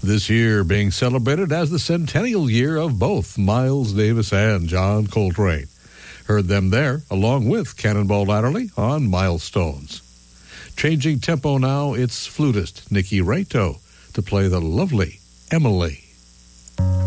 This year being celebrated as the centennial year of both Miles Davis and John Coltrane. Heard them there, along with Cannonball Adderley on Milestones. Changing tempo now, it's flutist Nicky Raito to play the lovely Emily.